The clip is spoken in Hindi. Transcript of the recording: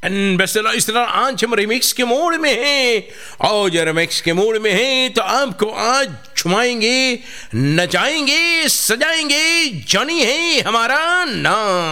And bestseller इस तरह आज हम रिमिक्स के मोड में हैं और जो रिमिक्स के मोड में हैं तो आपको आज छुमाएंगे, नचाएंगे, सजाएंगे। जॉनी है हमारा नाम।